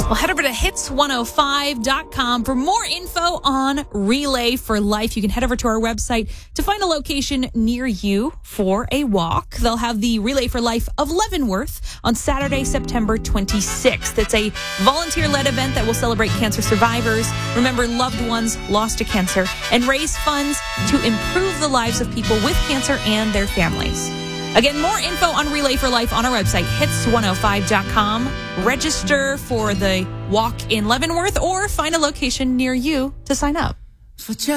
Well, head over to hits105.com for more info on Relay for Life. You can head over to our website to find a location near you for a walk. They'll have the Relay for Life of Leavenworth on Saturday, September 26th. It's a volunteer-led event that will celebrate cancer survivors, remember loved ones lost to cancer, and raise funds to improve the lives of people with cancer and their families. Again, more info on Relay for Life on our website, hits105.com. Register for the walk in Leavenworth or find a location near you to sign up.